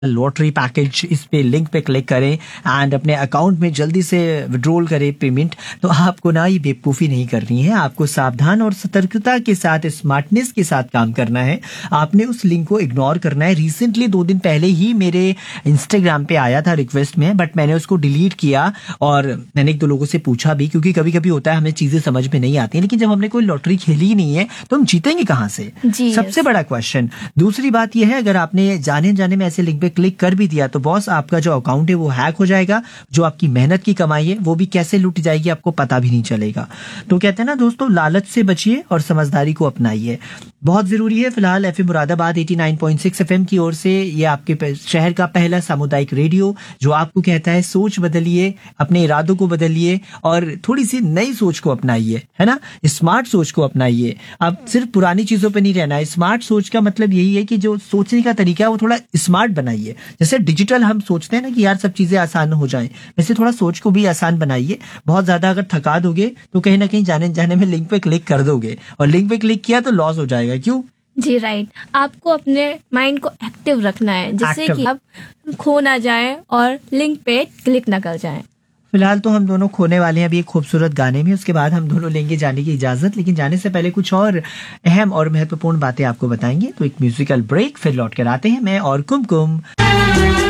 Lottery package, इस पे link पे क्लिक करें एंड अपने अकाउंट में जल्दी से विड्रॉल करें पेमेंट। तो आपको ना ये बेवकूफ़ी नहीं करनी है, आपको सावधान और सतर्कता के साथ, स्मार्टनेस के साथ काम करना है। आपने उस लिंक को इग्नोर करना है। रिसेंटली 2 दिन पहले ही मेरे इंस्टाग्राम पे आया था रिक्वेस्ट में, बट मैंने उसको डिलीट किया और मैंने 1-2 लोगों से पूछा भी, क्योंकि कभी कभी होता है हमें चीज़ें समझ में नहीं आती हैं, लेकिन जब हमने कोई लॉटरी खेली ही नहीं है तो हम जीतेंगे कहाँ से? जी, सबसे yes. बड़ा क्वेश्चन। दूसरी बात यह है, अगर आपने जाने जाने में ऐसे लिंक पे क्लिक कर भी दिया तो बॉस आपका जो अकाउंट है वो हैक हो जाएगा, जो आपकी मेहनत की कमाई है वो भी कैसे लुट जाएगी आपको पता भी नहीं चलेगा। तो कहते हैं ना दोस्तों, लालच से बचिए और समझदारी को अपनाइए, बहुत जरूरी है। फिलहाल एफएम मुरादाबाद 89.6 एफएम की ओर से ये आपके शहर का पहला सामुदायिक रेडियो जो आपको कहता है सोच बदलिए, अपने इरादों को बदलिए और थोड़ी सी नई सोच को अपनाइए, है ना, स्मार्ट सोच को अपनाइए। अब सिर्फ पुरानी चीजों पे नहीं रहना है। स्मार्ट सोच का मतलब यही है कि जो सोचने का तरीका है वो थोड़ा स्मार्ट बनाइए। जैसे डिजिटल हम सोचते हैं ना कि यार सब चीजें आसान हो जाएं, वैसे थोड़ा सोच को भी आसान बनाइए। बहुत ज्यादा अगर थका दोगे तो कहीं ना कहीं जाने जाने में लिंक पे क्लिक कर दोगे, और लिंक पे क्लिक किया तो लॉस हो जाएगा। क्यों? जी राइट, आपको अपने माइंड को एक्टिव रखना है, जिससे कि आप खो ना जाए और लिंक पे क्लिक ना कर जाए। फिलहाल तो हम दोनों खोने वाले हैं अभी एक खूबसूरत गाने में, उसके बाद हम दोनों लेंगे जाने की इजाजत। लेकिन जाने से पहले कुछ और अहम और महत्वपूर्ण बातें आपको बताएंगे, तो एक म्यूजिकल ब्रेक, फिर लौट कर आते हैं मैं और कुमकुम।